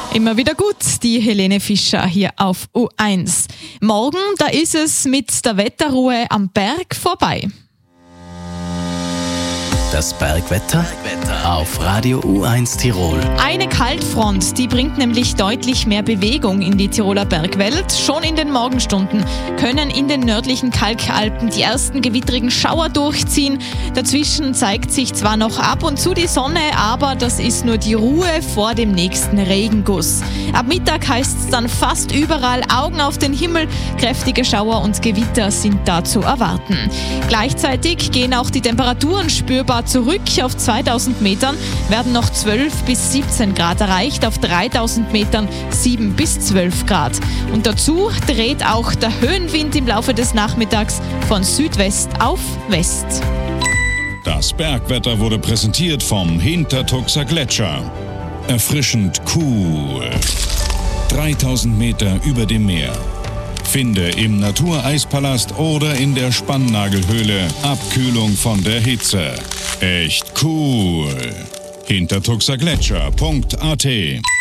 Immer wieder gut, die Helene Fischer hier auf U1. Morgen, da ist es mit der Wetterruhe am Berg vorbei. Das Bergwetter auf Radio U1 Tirol. Eine Kaltfront, die bringt nämlich deutlich mehr Bewegung in die Tiroler Bergwelt. Schon in den Morgenstunden können in den nördlichen Kalkalpen die ersten gewittrigen Schauer durchziehen. Dazwischen zeigt sich zwar noch ab und zu die Sonne, aber das ist nur die Ruhe vor dem nächsten Regenguss. Ab Mittag heißt es dann fast überall Augen auf den Himmel. Kräftige Schauer und Gewitter sind da zu erwarten. Gleichzeitig gehen auch die Temperaturen spürbar zurück. Auf 2000 Metern werden noch 12 bis 17 Grad erreicht, auf 3000 Metern 7 bis 12 Grad. Und dazu dreht auch der Höhenwind im Laufe des Nachmittags von Südwest auf West. Das Bergwetter wurde präsentiert vom Hintertuxer Gletscher. Erfrischend cool. 3000 Meter über dem Meer. Finde im Natureispalast oder in der Spannnagelhöhle Abkühlung von der Hitze. Echt cool. Hintertuxergletscher.at